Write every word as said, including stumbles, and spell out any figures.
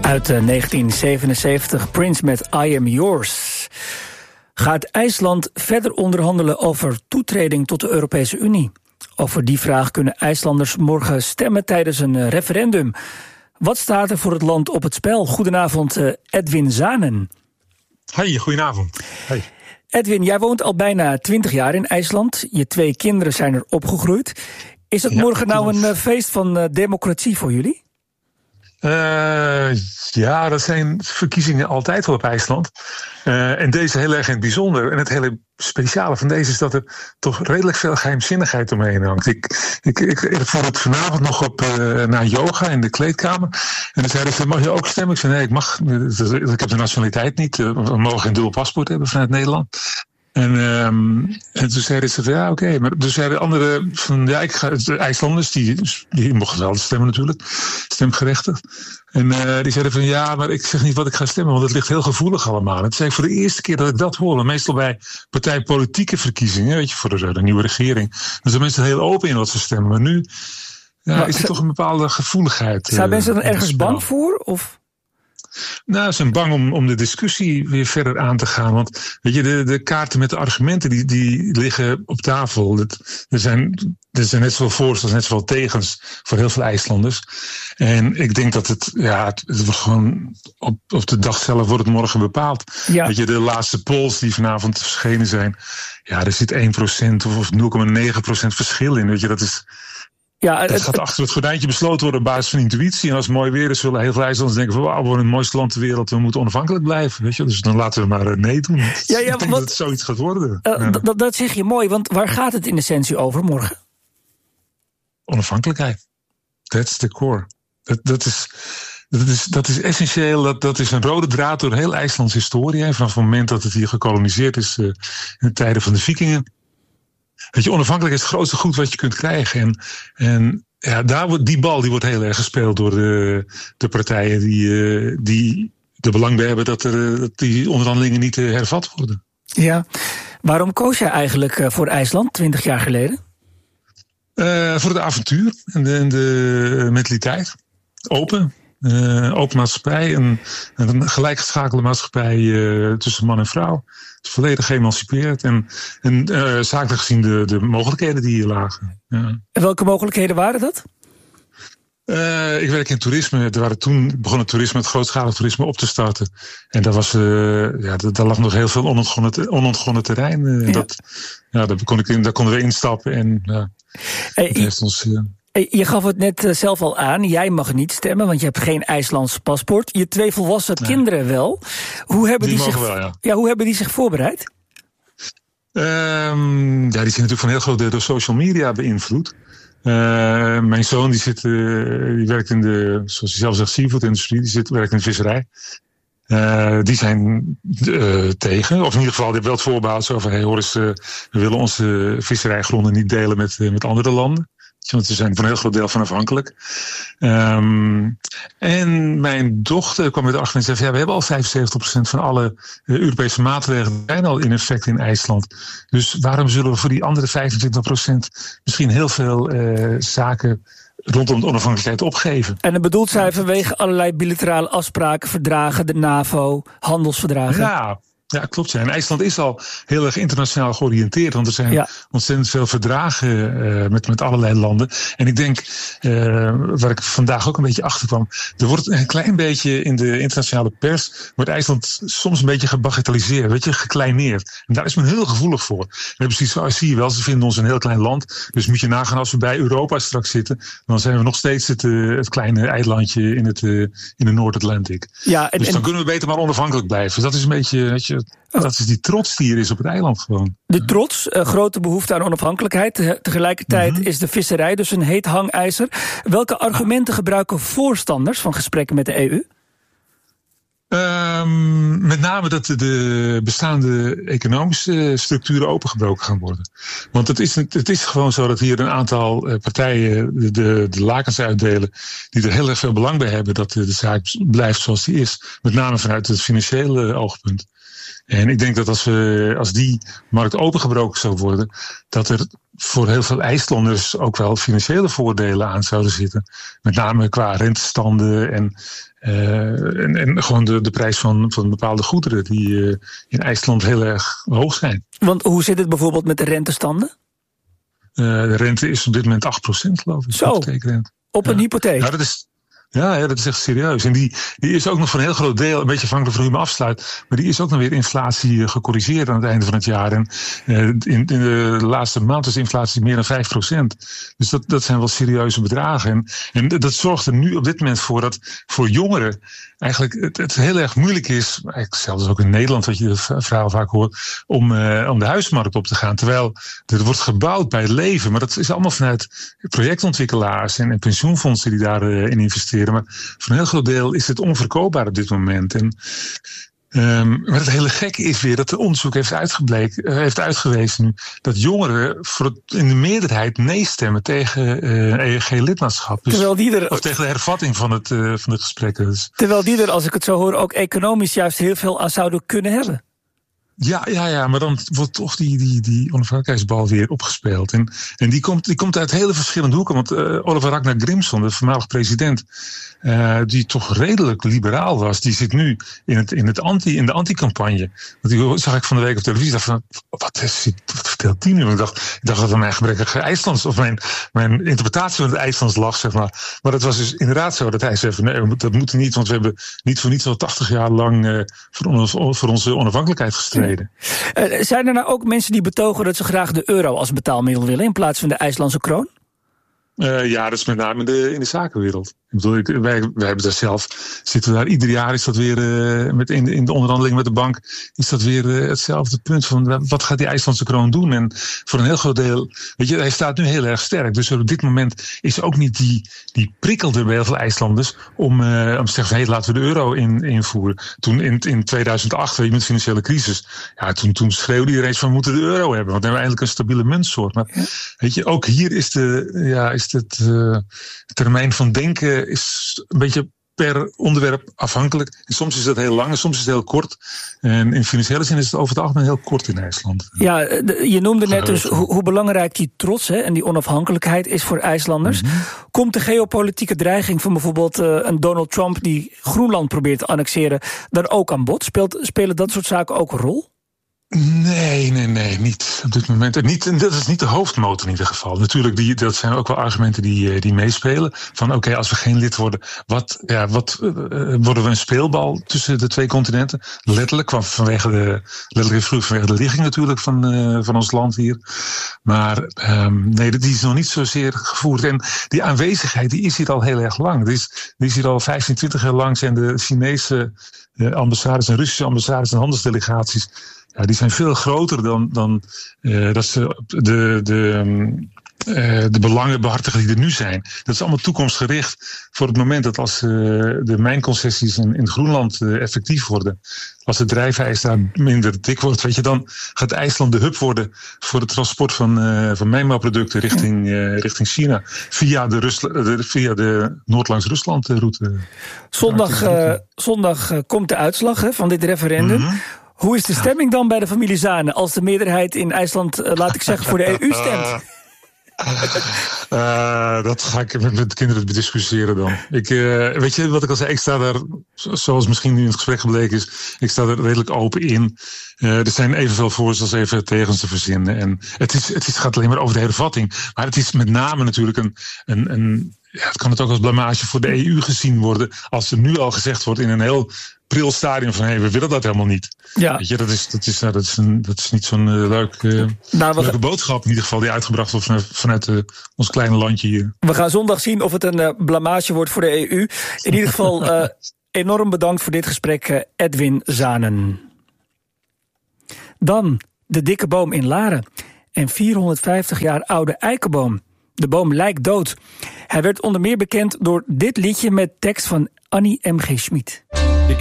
Uit uh, negentien zevenenzeventig, Prince met I Am Yours. Gaat IJsland verder onderhandelen over toetreding tot de Europese Unie? Over die vraag kunnen IJslanders morgen stemmen tijdens een uh, referendum. Wat staat er voor het land op het spel? Goedenavond, uh, Edwin Zanen. Hey, goedenavond. Hey. Edwin, jij woont al bijna twintig jaar in IJsland. Je twee kinderen zijn er opgegroeid. Is het ja, morgen nou een uh, feest van uh, democratie voor jullie? Uh, ja, dat zijn verkiezingen altijd wel op IJsland. Uh, en deze heel erg in het bijzonder. En het hele speciale van deze is dat er toch redelijk veel geheimzinnigheid omheen hangt. Ik, ik, ik, ik vond het vanavond nog op uh, naar yoga in de kleedkamer. En dan zeiden ze, mag je ook stemmen? Ik zei, nee, ik mag. Ik heb de nationaliteit niet. We mogen geen dubbel paspoort hebben vanuit Nederland. En, um, en toen zeiden ze van ja, oké. Okay. Maar toen zeiden anderen van ja, ik ga, de IJslanders, die, die mochten wel stemmen natuurlijk, stemgerechtigd. En uh, die zeiden van ja, maar ik zeg niet wat ik ga stemmen, want het ligt heel gevoelig allemaal. En het zei voor de eerste keer dat ik dat hoorde. Meestal bij partijpolitieke verkiezingen, weet je, voor de, de nieuwe regering. Dan zijn mensen heel open in wat ze stemmen. Maar nu ja, maar, is er toch een bepaalde gevoeligheid. Zijn uh, mensen dan ergens bang voor? Of? Nou, ze zijn bang om, om de discussie weer verder aan te gaan. Want weet je, de, de kaarten met de argumenten die, die liggen op tafel. Het, er, zijn, er zijn net zoveel voor's als net zoveel tegens voor heel veel IJslanders. En ik denk dat het, ja, het, het wordt gewoon op, op de dag zelf wordt het morgen bepaald. Ja. Weet je, de laatste polls die vanavond verschenen zijn. Ja, er zit één procent of nul komma negen procent verschil in. Weet je, dat is. Ja, het, dat gaat achter het gordijntje besloten worden op basis van intuïtie. En als het mooi weer is, zullen heel veel IJslanders denken van wauw, we worden het mooiste land ter wereld, we moeten onafhankelijk blijven. Weet je? Dus dan laten we maar nee doen. Ja, ja, ik denk wat, dat het zoiets gaat worden. Uh, ja. d- dat zeg je mooi, want waar gaat het in essentie over morgen? Onafhankelijkheid. That's the core. Dat, dat is... Dat is, dat is essentieel, dat, dat is een rode draad door heel IJslands historie. Hè, vanaf het moment dat het hier gekoloniseerd is uh, in de tijden van de vikingen. Weet je, onafhankelijkheid is het grootste goed wat je kunt krijgen. En, en ja, daar wordt, die bal die wordt heel erg gespeeld door de, de partijen die, uh, die er belang bij hebben dat, er, dat die onderhandelingen niet uh, hervat worden. Ja, waarom koos jij eigenlijk uh, voor IJsland twintig jaar geleden? Uh, voor het avontuur en de, en de mentaliteit. Open. Uh, open maatschappij, een, een gelijkgeschakelde maatschappij uh, tussen man en vrouw. Dus volledig geëmancipeerd en, en uh, zakelijk gezien de, de mogelijkheden die hier lagen. Ja. En welke mogelijkheden waren dat? Uh, ik werk in toerisme. Er waren toen begon het toerisme, het grootschalig toerisme op te starten. En daar was, uh, ja, daar lag nog heel veel onontgonnen, te, onontgonnen terrein. Uh, ja. Dat, ja, daar, kon ik in, daar konden we instappen en ja, hey, dat heeft ons. Uh, Je gaf het net zelf al aan, jij mag niet stemmen, want je hebt geen IJslands paspoort. Je twee volwassen nee. kinderen wel. Hoe hebben die, die zich, wel, ja. Ja, hoe hebben die zich voorbereid? Um, ja, die zijn natuurlijk van heel groot deel door social media beïnvloed. Uh, mijn zoon die zit, uh, die werkt in de, zoals hij zelf zegt, seafood-industrie. Die zit, werkt in de visserij. Uh, die zijn uh, tegen, of in ieder geval die hebben wel het voorbehoud zo van, hey, hoor eens, uh, we willen onze visserijgronden niet delen met, uh, met andere landen. Want ze zijn voor een heel groot deel van afhankelijk. Um, en mijn dochter kwam met de achter en zei: ja, we hebben al vijfenzeventig procent van alle uh, Europese maatregelen zijn al in effect in IJsland. Dus waarom zullen we voor die andere vijfentwintig procent misschien heel veel uh, zaken rondom de onafhankelijkheid opgeven? En dat bedoelt zij vanwege allerlei bilaterale afspraken, verdragen, de NAVO, handelsverdragen? Ja. Ja, klopt. Ja. En IJsland is al heel erg internationaal georiënteerd. Want er zijn ja. ontzettend veel verdragen uh, met, met allerlei landen. En ik denk, uh, waar ik vandaag ook een beetje achter kwam. Er wordt een klein beetje in de internationale pers, wordt IJsland soms een beetje gebagatelliseerd, weet je, gekleineerd. En daar is men heel gevoelig voor. We hebben precies zo, zie je wel, ze vinden ons een heel klein land. Dus moet je nagaan, als we bij Europa straks zitten, dan zijn we nog steeds het, uh, het kleine eilandje in, het, uh, in de Noord-Atlantic. Ja, en, dus dan en... kunnen we beter maar onafhankelijk blijven. Dus dat is een beetje, weet je, dat is die trots die er is op het eiland gewoon. De trots, uh, grote behoefte aan onafhankelijkheid. Tegelijkertijd mm-hmm. is de visserij dus een heet hangijzer. Welke argumenten gebruiken voorstanders van gesprekken met de E U? Um, met name dat de bestaande economische structuren opengebroken gaan worden. Want het is, het is gewoon zo dat hier een aantal partijen de, de, de lakens uitdelen die er heel erg veel belang bij hebben dat de zaak blijft zoals die is. Met name vanuit het financiële oogpunt. En ik denk dat als, we, als die markt opengebroken zou worden, dat er voor heel veel IJslanders ook wel financiële voordelen aan zouden zitten. Met name qua rentestanden en, uh, en, en gewoon de, de prijs van, van bepaalde goederen die uh, in IJsland heel erg hoog zijn. Want hoe zit het bijvoorbeeld met de rentestanden? Uh, de rente is op dit moment acht procent, geloof ik. Zo, op een ja. hypotheek? Nou, dat is... Ja, ja, dat is echt serieus. En die, die is ook nog voor een heel groot deel, een beetje afhankelijk van hoe je hem afsluit, maar die is ook nog weer inflatie gecorrigeerd aan het einde van het jaar. En uh, in, in de laatste maand is de inflatie meer dan vijf procent. Dus dat, dat zijn wel serieuze bedragen. En, en dat zorgt er nu op dit moment voor dat voor jongeren eigenlijk het, het heel erg moeilijk is, eigenlijk zelfs ook in Nederland, wat je het verhaal vaak hoort, om, uh, om de huismarkt op te gaan. Terwijl er wordt gebouwd bij het leven, maar dat is allemaal vanuit projectontwikkelaars en, en pensioenfondsen die daarin uh, investeren. Maar voor een heel groot deel is het onverkoopbaar op dit moment. En, um, maar het hele gekke is weer dat het onderzoek heeft, uitgebleken, uh, heeft uitgewezen nu dat jongeren voor het, in de meerderheid nee stemmen tegen uh, E E G-lidmaatschap. Dus, terwijl die er, of tegen de hervatting van, het, uh, van de gesprekken. Dus. Terwijl die er, als ik het zo hoor, ook economisch juist heel veel aan zouden kunnen hebben. Ja, ja, ja, maar dan wordt toch die, die, die onafhankelijkheidsbal weer opgespeeld. En, en die, komt, die komt uit hele verschillende hoeken. Want uh, Oliver Ragnar Grimson, de voormalig president, uh, die toch redelijk liberaal was, die zit nu in, het, in, het anti, in de anti-campagne. Want die zag ik van de week op televisie. Dacht van, wat, is, wat vertelt die nu? Ik dacht, ik dacht dat het mijn gebrekkige IJslands, of mijn, mijn interpretatie van het IJslands lag, zeg maar. Maar het was dus inderdaad zo dat hij zei van, nee, dat moet niet, want we hebben niet voor niets al tachtig jaar lang uh, voor, on, voor onze onafhankelijkheid gestreden. Uh, zijn er nou ook mensen die betogen dat ze graag de euro als betaalmiddel willen in plaats van de IJslandse kroon? Uh, ja, dat is met name in de, in de zakenwereld. Ik bedoel, ik, wij, wij hebben daar zelf, zitten we daar ieder jaar, is dat weer uh, met in, de, in de onderhandeling met de bank, is dat weer uh, hetzelfde punt van wat gaat die IJslandse kroon doen? En voor een heel groot deel, weet je, hij staat nu heel erg sterk. Dus op dit moment is ook niet die, die prikkelde bij heel veel IJslanders om, uh, om te zeggen van, hey, laten we de euro in, invoeren. Toen in, in tweeduizend acht, weet je, met de financiële crisis, ja, toen, toen schreeuwde iedereen van, we moeten de euro hebben, want dan hebben we eindelijk een stabiele muntsoort. Maar ja. Weet je, ook hier is de, ja, is het uh, termijn van denken is een beetje per onderwerp afhankelijk. En soms is dat heel lang en soms is het heel kort. En in financiële zin is het over het algemeen heel kort in IJsland. Ja, je noemde net dus hoe, hoe belangrijk die trots hè, en die onafhankelijkheid is voor IJslanders. Mm-hmm. Komt de geopolitieke dreiging van bijvoorbeeld uh, een Donald Trump die Groenland probeert te annexeren dan ook aan bod? Speelt, spelen dat soort zaken ook een rol? Nee, nee, nee, niet op dit moment. Niet, dat is niet de hoofdmotor in ieder geval. Natuurlijk, die, dat zijn ook wel argumenten die, die meespelen. Van oké, okay, als we geen lid worden, wat, ja, wat uh, worden we een speelbal tussen de twee continenten? Letterlijk, vanwege de, letterlijk vroeg vanwege de ligging natuurlijk van, uh, van ons land hier. Maar um, nee, die is nog niet zozeer gevoerd. En die aanwezigheid, die is hier al heel erg lang. Die is, die is hier al vijftien, twintig jaar lang zijn de Chinese uh, ambassades en Russische ambassades en handelsdelegaties. Ja, die zijn veel groter dan, dan uh, dat ze de, de, um, uh, de belangen behartigen die er nu zijn. Dat is allemaal toekomstgericht voor het moment dat als uh, de mijnconcessies in, in Groenland uh, effectief worden. Als het drijfijs daar minder dik wordt, weet je, dan gaat IJsland de hub worden voor het transport van, uh, van mijnbouwproducten richting, uh, richting China. Via de, Rus, de, via de Noord-langs-Rusland route. Zondag, uh, zondag uh, komt de uitslag hè, van dit referendum. Mm-hmm. Hoe is de stemming dan bij de familie Zanen als de meerderheid in IJsland, uh, laat ik zeggen, voor de E U stemt? Uh, dat ga ik met, met kinderen bediscussiëren dan. Ik, uh, weet je wat ik al zei? Ik sta daar, zoals misschien nu in het gesprek gebleken is, ik sta er redelijk open in. Uh, er zijn evenveel voor's als even tegens te verzinnen. En het, is, het is, gaat alleen maar over de hervatting. Maar het is met name natuurlijk een... een, een ja, het kan het ook als blamage voor de E U gezien worden, als er nu al gezegd wordt in een heel pril stadium van, hé, hey, we willen dat helemaal niet. Ja. Weet je, dat is, dat is, dat is, een, dat is niet zo'n uh, leuk, uh, nou, leuke gaan... boodschap in ieder geval die uitgebracht wordt vanuit, vanuit uh, ons kleine landje hier. We gaan zondag zien of het een uh, blamage wordt voor de E U. In ieder geval uh, enorm bedankt voor dit gesprek, uh, Edwin Zanen. Dan de dikke boom in Laren. Een vierhonderdvijftig jaar oude eikenboom. De boom lijkt dood. Hij werd onder meer bekend door dit liedje met tekst van Annie M G Schmid.